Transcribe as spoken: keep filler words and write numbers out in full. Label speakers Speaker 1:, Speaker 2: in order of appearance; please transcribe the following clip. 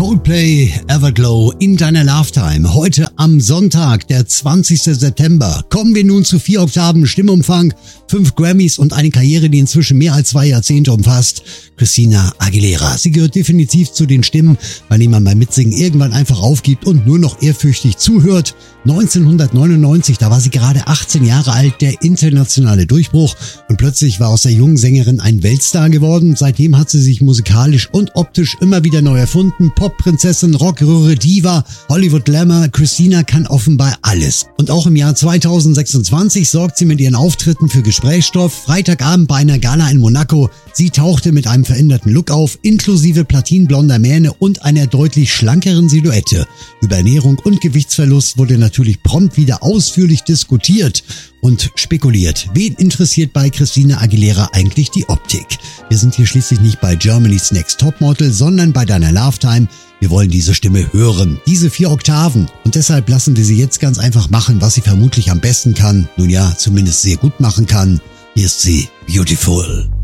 Speaker 1: Coldplay, Everglow in deiner Lifetime. Heute am Sonntag, der zwanzigsten September, kommen wir nun zu vier Oktaven Stimmumfang, fünf Grammys und eine Karriere, die inzwischen mehr als zwei Jahrzehnte umfasst. Christina Aguilera. Sie gehört definitiv zu den Stimmen, bei denen man beim Mitsingen irgendwann einfach aufgibt und nur noch ehrfürchtig zuhört. neunzehnhundertneunundneunzig, da war sie gerade achtzehn Jahre alt, der internationale Durchbruch, und plötzlich war aus der jungen Sängerin ein Weltstar geworden. Seitdem hat sie sich musikalisch und optisch immer wieder neu erfunden. Pop-Prinzessin, Rockröhre, Diva, Hollywood-Glamour. Christina kann offenbar alles. Und auch im Jahr zweitausendsechsundzwanzig sorgt sie mit ihren Auftritten für Gesprächsstoff. Freitagabend bei einer Gala in Monaco. Sie tauchte mit einem veränderten Look auf, inklusive platinblonder Mähne und einer deutlich schlankeren Silhouette. Über Ernährung und Gewichtsverlust wurde natürlich prompt wieder ausführlich diskutiert und spekuliert. Wen interessiert bei Christina Aguilera eigentlich die Optik? Wir sind hier schließlich nicht bei Germany's Next Topmodel, sondern bei deiner Lifetime. Wir wollen diese Stimme hören, diese vier Oktaven. Und deshalb lassen wir sie jetzt ganz einfach machen, was sie vermutlich am besten kann. Nun ja, zumindest sehr gut machen kann. Hier ist sie, Beautiful.